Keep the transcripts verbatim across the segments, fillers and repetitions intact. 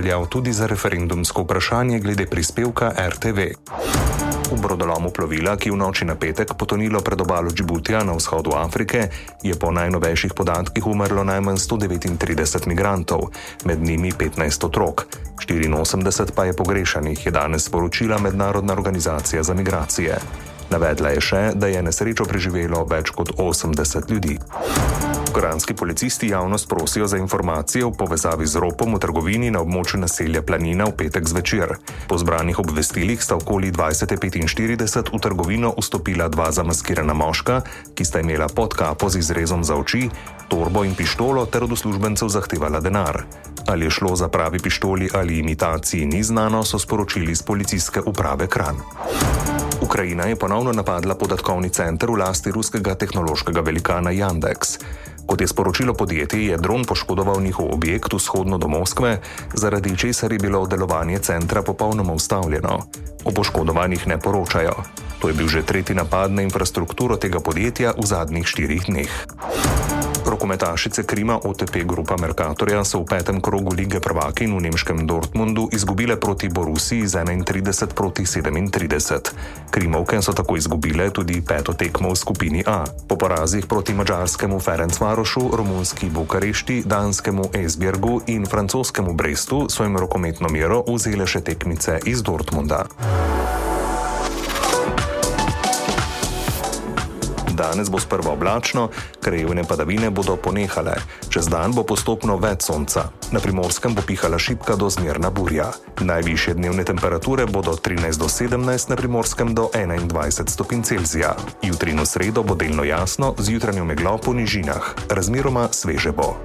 veljal tudi za referendumsko vprašanje glede prispevka R T V. V brodolomu plovila, ki v noči na petek potonilo pred obalo Džibutija na vzhodu Afrike, je po najnovejših podatkih umrlo najmanj sto devetintrideset migrantov, med njimi petnajst otrok, štiriinosemdeset pa je pogrešanih, je danes sporočila Mednarodna organizacija za migracije. Navedla je še, da je nesrečo preživelo več kot osemdeset ljudi. Koranski policisti javnost prosijo za informacije v povezavi z ropom v trgovini na območju naselja Planina v petek zvečer. Po zbranih obvestilih sta okoli dvajset petinštirideset v trgovino vstopila dva zamaskirana moška, ki sta imela podkapo z izrezom za oči, torbo in pištolo ter od uslužbencev zahtevala denar. Ali je šlo za pravi pištoli ali imitaciji, ni znano, so sporočili z policijske uprave Kranj. Ukrajina je ponovno napadla podatkovni center v lasti ruskega tehnološkega velikana Yandex. Kot je sporočilo podjetje, je dron poškodoval njihov objekt vzhodno do Moskve, zaradi česar je bilo delovanje centra popolnoma ustavljeno. O poškodovanih ne poročajo. To je bil že tretji napad na infrastrukturo tega podjetja v zadnjih štirih dneh. Rokometašice Krima O T P grupa Mercatorja so v petem krogu lige prvakinj v nemškem Dortmundu izgubile proti Borussiji z enaintrideset proti sedemintrideset. Krimovke so tako izgubile tudi peto tekmo v skupini A. Po porazih proti madžarskemu Ferencvarošu, romunski Bukarešti, danskemu Esbjergu in francoskemu Brestu so jim rokometno mero vzele še tekmice iz Dortmunda. Danes bo sprva oblačno, krajevne padavine bodo ponehale. Čez dan bo postopno več sonca. Na Primorskem bo pihala šibka do zmerna burja. Najvišje dnevne temperature bodo trinajst do sedemnajst, na Primorskem do enaindvajset stopinj Celzija. Jutri in v sredo bo delno jasno, z jutranjo meglo po nižinah. Razmeroma sveže bo.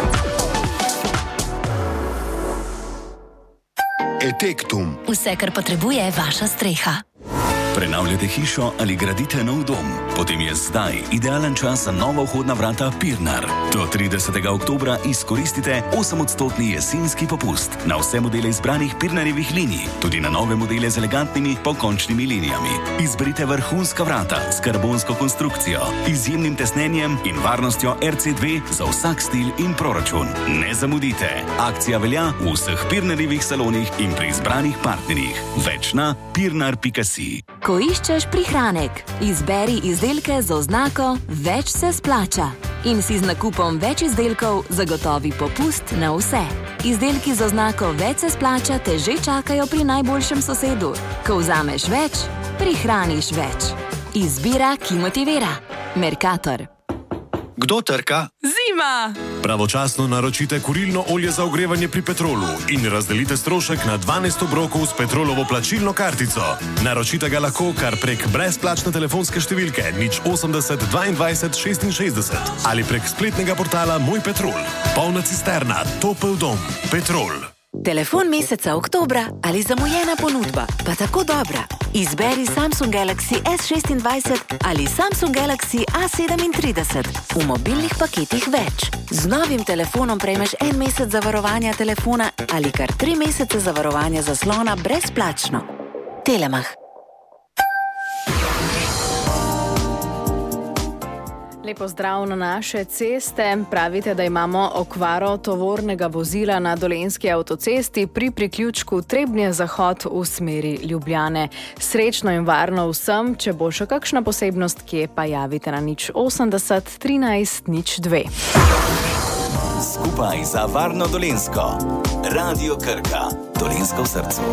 Etektum. Vse, kar potrebuje vaša streha. Prenavljate hišo ali gradite nov dom? Potem je zdaj idealen čas za nova vhodna vrata Pirnar. Do tridesetega oktobra izkoristite osemodstotni jesenski popust na vse modele izbranih Pirnarjevih linij, tudi na nove modele z elegantnimi pokončnimi linijami. Izberite vrhunska vrata s karbonsko konstrukcijo, izjemnim tesnenjem in varnostjo R C dve za vsak stil in proračun. Ne zamudite! Akcija velja v vseh Pirnarjevih salonih in pri izbranih partnerjih. Več na pirnar pika si. Ko iščeš prihranek, izberi izdelke z oznako Več se splača in si z nakupom več izdelkov zagotovi popust na vse. Izdelki z oznako Več se splača te že čakajo pri najboljšem sosedu. Ko vzameš več, prihraniš več. Izbira, ki motivira. Mercator. Kdo trka? Zima! Pravočasno naročite kurilno olje za ogrevanje pri Petrolu in razdelite strošek na dvanajst obrokov s Petrolovo plačilno kartico. Naročite ga lahko kar prek brezplačne telefonske številke nič osemdeset dvaindvajset šestinšestdeset ali prek spletnega portala Moj Petrol. Polna cisterna, topel dom. Petrol. Telefon meseca oktobra ali zamujena ponudba, pa tako dobra. Izberi Samsung Galaxy S šestindvajset ali Samsung Galaxy A sedemintrideset. V mobilnih paketih več. Z novim telefonom prejmeš en mesec zavarovanja telefona ali kar tri mesece zavarovanja zaslona brezplačno. Telemach. Lepo zdrav na naše ceste. Pravite, da imamo okvaro tovornega vozila na Dolenjski avtocesti pri priključku Trebnje-Zahod v smeri Ljubljane. Srečno in varno vsem, če bo še kakšna posebnost, kje pa javite na nič osemdeset trinajst nič dve. Skupaj za varno Dolenjsko. Radio Krka. Dolenjsko v srcu.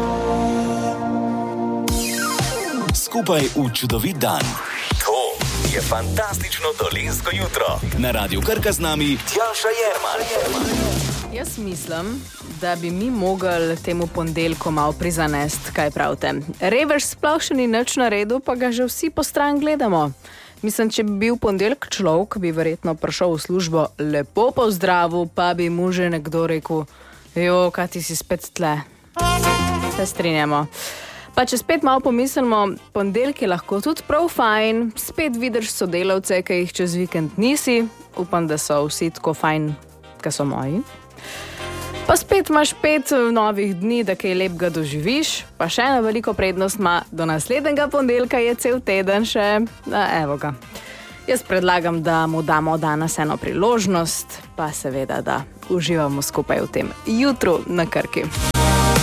Skupaj v čudovit dan. Je fantastično dolenjsko jutro. Na Radiu Krka z nami Tjaša Jerman. Jaz mislim, da bi mi mogli temu ponedeljku malo prizanest, kaj pravite. Revež sploh še ni nič naredil, pa ga že vsi po stran gledamo. Mislim, če bi bil ponedeljek človek, bi verjetno prišel v službo lepo pozdravil, pa bi mu že nekdo rekel, jo, kaj ti si spet tle. Se strinjamo. Pa če spet malo pomislimo, ponedeljek je lahko tudi prav fajn, spet vidiš sodelavce, ki jih čez vikend nisi, upam, da so vsi tako fajn, ki so moji. Pa spet imaš pet novih dni, da kaj lepega doživiš, pa še ena veliko prednost ima, do naslednjega ponedeljka je cel teden še, da evo ga. Jaz predlagam, da mu damo danes eno priložnost, pa seveda, da uživamo skupaj v tem jutru na Krki.